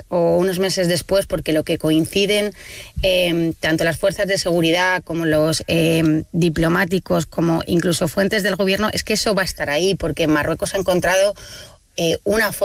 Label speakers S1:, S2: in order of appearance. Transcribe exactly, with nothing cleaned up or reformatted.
S1: antes o unos meses después, porque lo que coinciden eh, tanto las fuerzas de seguridad como los eh, diplomáticos, como incluso fuentes del gobierno, es que eso va a estar ahí, porque Marruecos ha encontrado eh, una forma